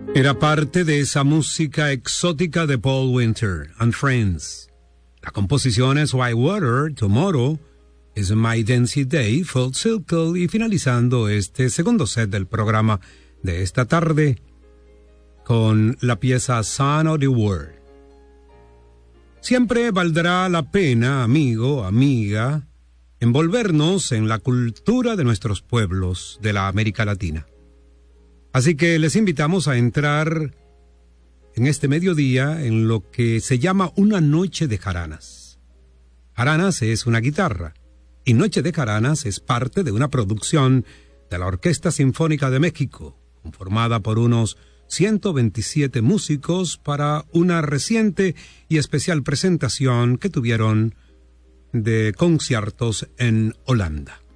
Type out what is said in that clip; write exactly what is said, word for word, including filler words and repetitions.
Era parte de esa música exótica de Paul Winter and Friends. La composición es Whitewater, Tomorrow, Is My Dancing Day, Full Circle, y finalizando este segundo set del programa de esta tarde con la pieza Son of the World. Siempre valdrá la pena, amigo, amiga, envolvernos en la cultura de nuestros pueblos de la América Latina. Así que les invitamos a entrar en este mediodía en lo que se llama una noche de jaranas. Jaranas es una guitarra y Noche de Jaranas es parte de una producción de la Orquesta Sinfónica de México, conformada por unos ciento veintisiete músicos para una reciente y especial presentación que tuvieron de conciertos en Holanda.